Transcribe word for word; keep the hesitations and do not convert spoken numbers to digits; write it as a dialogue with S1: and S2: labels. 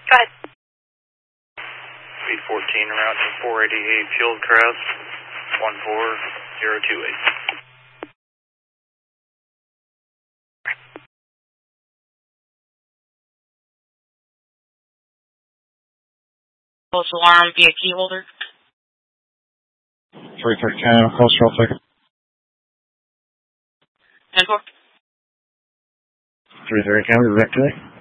S1: Go ahead.
S2: Speed fourteen, route to four eighty-eight, Fieldcrest, one four zero two eight.
S1: False alarm via key holder.
S3: three thirteen, close roll ticket.
S1: ten four.
S3: three thirty, can we evacuate?